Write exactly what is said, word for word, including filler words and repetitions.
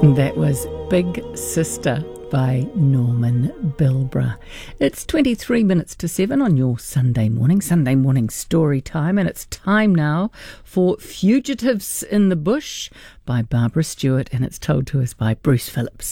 That was Big Sister by Norman Bilbrough. It's twenty-three minutes to seven on your Sunday morning, Sunday morning story time, and it's time now for Fugitives in the Bush by Barbara Stewart, and it's told to us by Bruce Phillips.